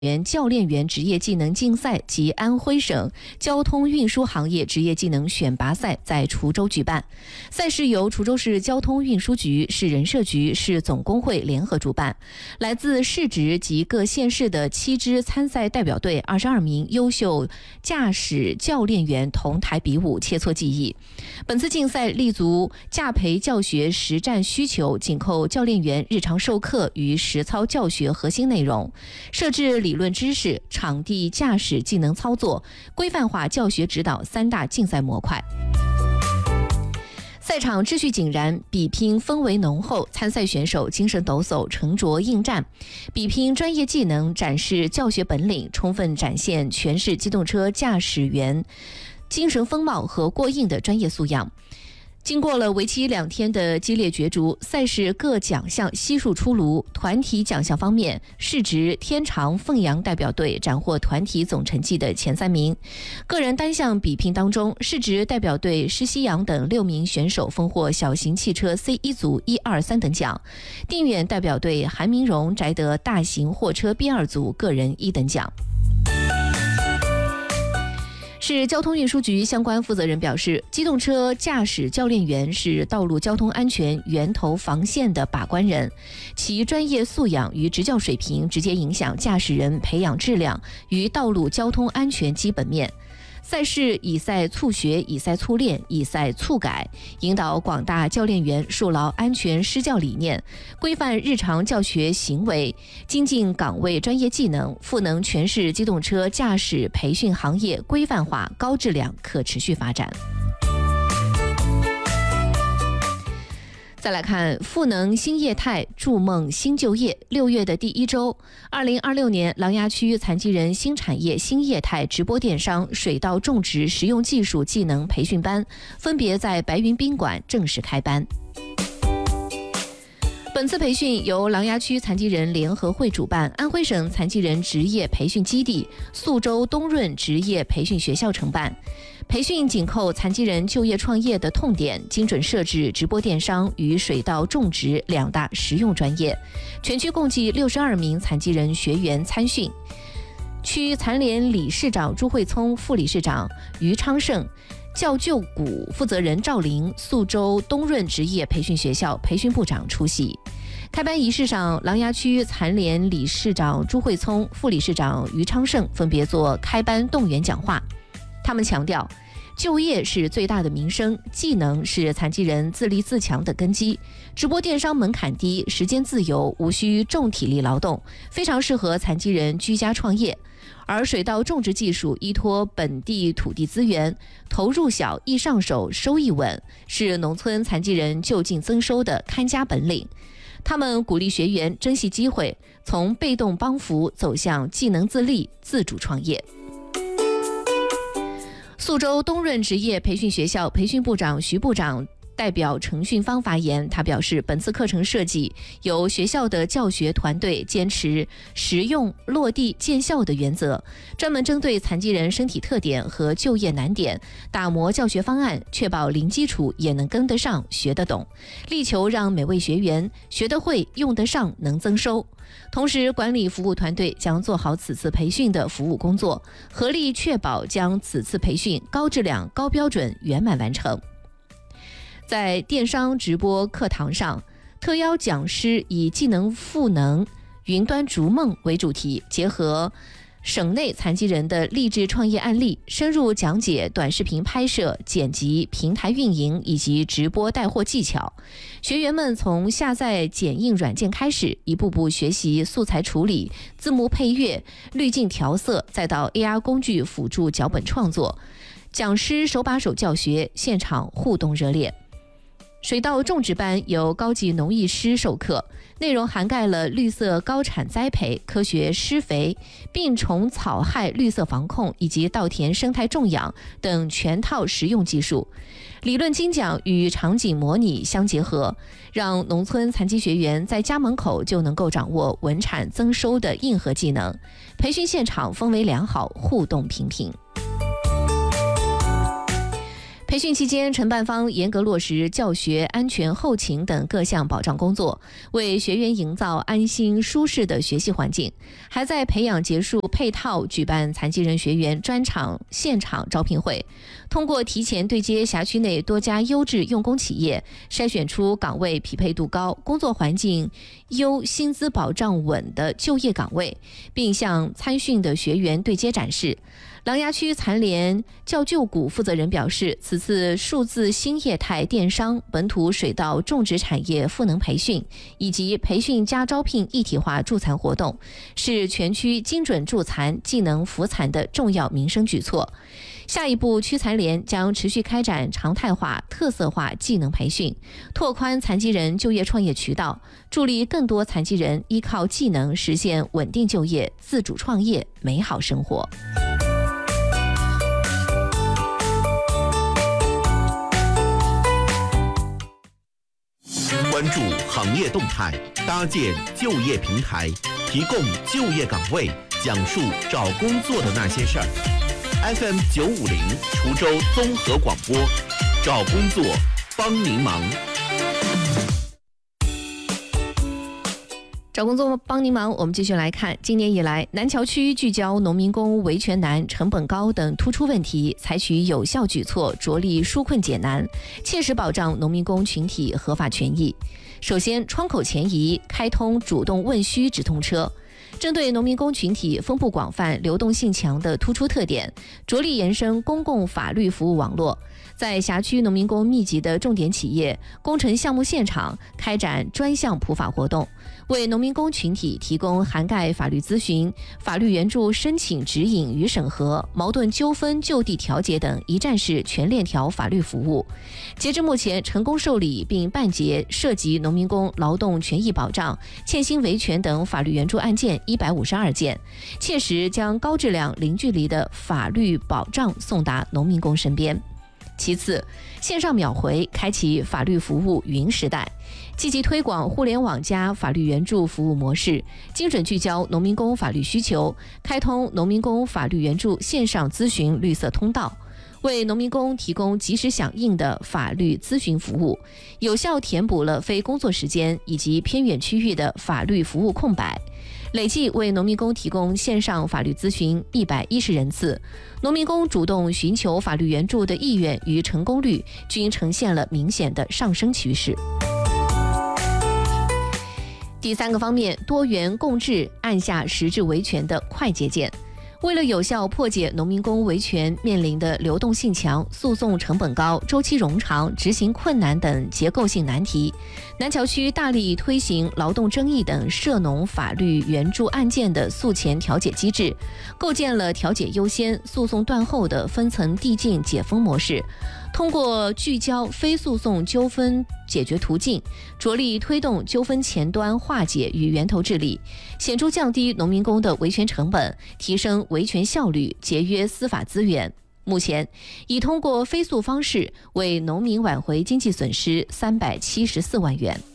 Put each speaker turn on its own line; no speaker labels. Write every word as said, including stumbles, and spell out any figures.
员教练员职业技能竞赛及安徽省交通运输行业职业技能选拔赛在滁州举办。赛事由滁州市交通运输局、市人社局、市总工会联合主办，来自市直及各县市的七支参赛代表队二十二名优秀驾驶教练员同台比武，切磋技艺。本次竞赛立足驾培教学实战需求，紧扣教练员日常授课与实操教学核心内容，设置理论知识、场地驾驶技能操作、规范化教学指导三大竞赛模块。赛场秩序井然，比拼氛围浓厚，参赛选手精神抖擞，沉着应战，比拼专业技能，展示教学本领，充分展现全市机动车驾驶员精神风貌和过硬的专业素养。经过了为期两天的激烈角逐，赛事各奖项悉数出炉。团体奖项方面，市直天长凤阳代表队斩获团体总成绩的前三名。个人单项比拼当中，市直代表队施西阳等六名选手封获小型汽车 C 一 组一二三等奖，定远代表队韩明荣摘得大型货车 B 二 组个人一等奖。市交通运输局相关负责人表示，机动车驾驶教练员是道路交通安全源头防线的把关人，其专业素养与执教水平直接影响驾驶人培养质量与道路交通安全基本面。赛事以赛促学，以赛促练，以赛促改，引导广大教练员树牢安全施教理念，规范日常教学行为，精进岗位专业技能，赋能全市机动车驾驶培训行业规范化、高质量、可持续发展。再来看赋能新业态，筑梦新就业。六月的第一周，二零二六年琅琊区残疾人新产业新业态直播电商水稻种植实用技术技能培训班分别在白云宾馆正式开班。本次培训由琅琊区残疾人联合会主办，安徽省残疾人职业培训基地、宿州东润职业培训学校承办。培训紧扣残疾人就业创业的痛点，精准设置直播电商与水稻种植两大实用专业。全区共计六十二名残疾人学员参训。区残联理事长朱慧聪、副理事长于昌胜、教救股负责人赵玲、宿州东润职业培训学校培训部长出席。开班仪式上，琅琊区残联理事长朱慧聪、副理事长于昌胜分别做开班动员讲话。他们强调，就业是最大的民生，技能是残疾人自立自强的根基。直播电商门槛低，时间自由，无需重体力劳动，非常适合残疾人居家创业。而水稻种植技术依托本地土地资源，投入小、易上手、收益稳，是农村残疾人就近增收的看家本领。他们鼓励学员珍惜机会，从被动帮扶走向技能自立、自主创业。宿州东润职业培训学校培训部长徐部长代表程训芳发言，他表示，本次课程设计由学校的教学团队坚持实用、落地、见效的原则，专门针对残疾人身体特点和就业难点，打磨教学方案，确保零基础也能跟得上、学得懂，力求让每位学员学得会、用得上、能增收。同时，管理服务团队将做好此次培训的服务工作，合力确保将此次培训高质量、高标准圆满完成。在电商直播课堂上，特邀讲师以技能赋能、云端逐梦为主题，结合省内残疾人的励志创业案例，深入讲解短视频拍摄、剪辑、平台运营以及直播带货技巧。学员们从下载剪映软件开始，一步步学习素材处理、字幕配乐、滤镜调色，再到 A R 工具辅助脚本创作。讲师手把手教学，现场互动热烈。水稻种植班由高级农艺师授课，内容涵盖了绿色高产栽培、科学施肥、病虫草害绿色防控以及稻田生态种养等全套实用技术，理论精讲与场景模拟相结合，让农村残疾学员在家门口就能够掌握稳产增收的硬核技能。培训现场氛围良好，互动频频。 培训期间，承办方严格落实教学、安全、后勤等各项保障工作，为学员营造安心舒适的学习环境。还在培养结束配套举办残疾人学员专场现场招聘会，通过提前对接辖区内多家优质用工企业，筛选出岗位匹配度高、工作环境优、薪资保障稳的就业岗位，并向参训的学员对接展示。琅琊区残联教救股负责人表示，此次数字新业态电商、本土水稻种植产业赋能培训以及培训加招聘一体化助残活动，是全区精准助残、技能扶残的重要民生举措。下一步，区残联将持续开展常态化、特色化技能培训，拓宽残疾人就业创业渠道，助力更多残疾人依靠技能实现稳定就业、自主创业、美好生活。
关注行业动态，搭建就业平台，提供就业岗位，讲述找工作的那些事儿。F M 九五零滁州综合广播，找工作帮您忙。
找工作帮您忙，我们继续来看，今年以来，南桥区聚焦农民工维权难、成本高等突出问题，采取有效举措，着力纾困解难，切实保障农民工群体合法权益。首先，窗口前移，开通主动问需直通车。针对农民工群体分布广泛、流动性强的突出特点，着力延伸公共法律服务网络，在辖区农民工密集的重点企业、工程项目现场开展专项普法活动，为农民工群体提供涵盖法律咨询、法律援助申请指引与审核、矛盾纠纷就地调解等一站式全链条法律服务。截至目前，成功受理并办结涉及农民工劳动权益保障、欠薪维权等法律援助案件一百五十二件，切实将高质量、零距离的法律保障送达农民工身边。其次，线上秒回，开启法律服务云时代，积极推广互联网加法律援助服务模式，精准聚焦农民工法律需求，开通农民工法律援助线上咨询绿色通道，为农民工提供及时响应的法律咨询服务，有效填补了非工作时间以及偏远区域的法律服务空白。累计为农民工提供线上法律咨询一百一十人次，农民工主动寻求法律援助的意愿与成功率均呈现了明显的上升趋势。第三个方面，多元共治，按下实质维权的快捷键。为了有效破解农民工维权面临的流动性强、诉讼成本高、周期冗长、执行困难等结构性难题，南桥区大力推行劳动争议等涉农法律援助案件的诉前调解机制，构建了调解优先、诉讼断后的分层递进解封模式。通过聚焦非诉讼纠纷解决途径，着力推动纠纷前端化解与源头治理，显著降低农民工的维权成本，提升维权效率，节约司法资源。目前，已通过非诉方式为农民挽回经济损失三百七十四万元。